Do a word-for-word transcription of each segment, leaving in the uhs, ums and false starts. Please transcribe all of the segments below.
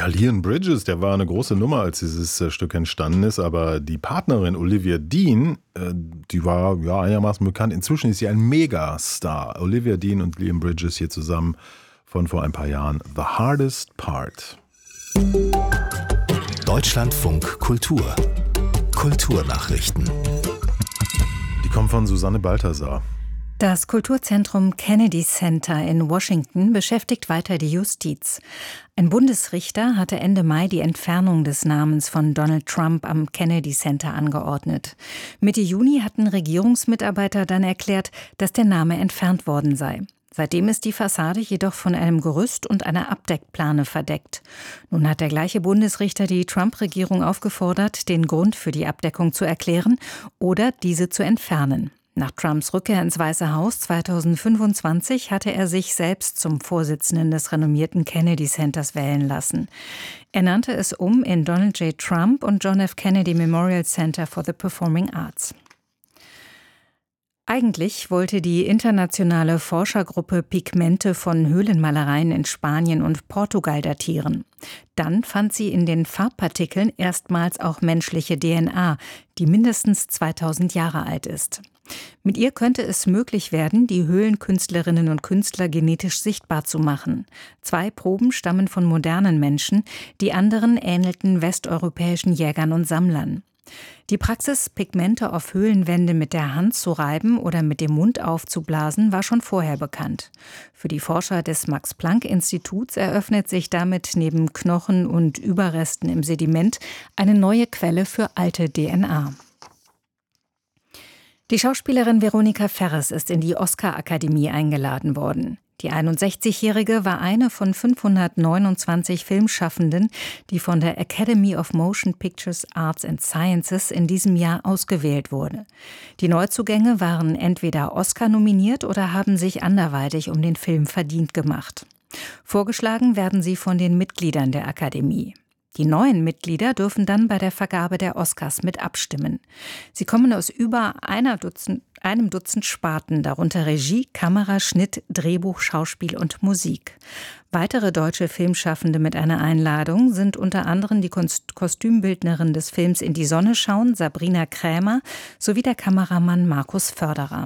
Ja, Leon Bridges, der war eine große Nummer, als dieses äh, Stück entstanden ist, aber die Partnerin Olivia Dean, äh, die war ja einigermaßen bekannt. Inzwischen ist sie ein Megastar. Olivia Dean und Leon Bridges hier zusammen von vor ein paar Jahren. The Hardest Part. Deutschlandfunk Kultur. Kulturnachrichten. Die kommen von Susanne Balthasar. Das Kulturzentrum Kennedy Center in Washington beschäftigt weiter die Justiz. Ein Bundesrichter hatte Ende Mai die Entfernung des Namens von Donald Trump am Kennedy Center angeordnet. Mitte Juni hatten Regierungsmitarbeiter dann erklärt, dass der Name entfernt worden sei. Seitdem ist die Fassade jedoch von einem Gerüst und einer Abdeckplane verdeckt. Nun hat der gleiche Bundesrichter die Trump-Regierung aufgefordert, den Grund für die Abdeckung zu erklären oder diese zu entfernen. Nach Trumps Rückkehr ins Weiße Haus zweitausendfünfundzwanzig hatte er sich selbst zum Vorsitzenden des renommierten Kennedy Centers wählen lassen. Er nannte es um in Donald J. Trump und John F. Kennedy Memorial Center for the Performing Arts. Eigentlich wollte die internationale Forschergruppe Pigmente von Höhlenmalereien in Spanien und Portugal datieren. Dann fand sie in den Farbpartikeln erstmals auch menschliche D N A, die mindestens zweitausend Jahre alt ist. Mit ihr könnte es möglich werden, die Höhlenkünstlerinnen und Künstler genetisch sichtbar zu machen. Zwei Proben stammen von modernen Menschen, die anderen ähnelten westeuropäischen Jägern und Sammlern. Die Praxis, Pigmente auf Höhlenwände mit der Hand zu reiben oder mit dem Mund aufzublasen, war schon vorher bekannt. Für die Forscher des Max-Planck-Instituts eröffnet sich damit neben Knochen und Überresten im Sediment eine neue Quelle für alte D N A. Die Schauspielerin Veronica Ferres ist in die Oscar-Akademie eingeladen worden. Die einundsechzigjährige war eine von fünfhundertneunundzwanzig Filmschaffenden, die von der Academy of Motion Pictures Arts and Sciences in diesem Jahr ausgewählt wurde. Die Neuzugänge waren entweder Oscar nominiert oder haben sich anderweitig um den Film verdient gemacht. Vorgeschlagen werden sie von den Mitgliedern der Akademie. Die neuen Mitglieder dürfen dann bei der Vergabe der Oscars mit abstimmen. Sie kommen aus über einer Dutzend, einem Dutzend Sparten, darunter Regie, Kamera, Schnitt, Drehbuch, Schauspiel und Musik. Weitere deutsche Filmschaffende mit einer Einladung sind unter anderem die Kostümbildnerin des Films In die Sonne schauen, Sabrina Krämer, sowie der Kameramann Markus Förderer.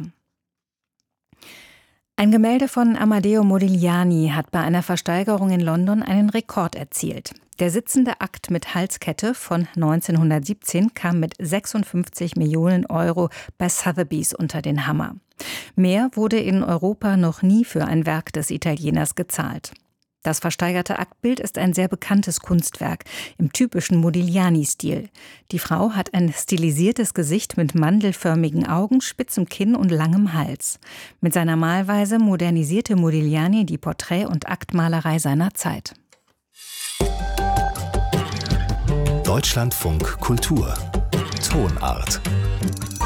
Ein Gemälde von Amadeo Modigliani hat bei einer Versteigerung in London einen Rekord erzielt. Der sitzende Akt mit Halskette von neunzehnhundertsiebzehn kam mit sechsundfünfzig Millionen Euro bei Sotheby's unter den Hammer. Mehr wurde in Europa noch nie für ein Werk des Italieners gezahlt. Das versteigerte Aktbild ist ein sehr bekanntes Kunstwerk im typischen Modigliani-Stil. Die Frau hat ein stilisiertes Gesicht mit mandelförmigen Augen, spitzem Kinn und langem Hals. Mit seiner Malweise modernisierte Modigliani die Porträt- und Aktmalerei seiner Zeit. Deutschlandfunk Kultur. Tonart.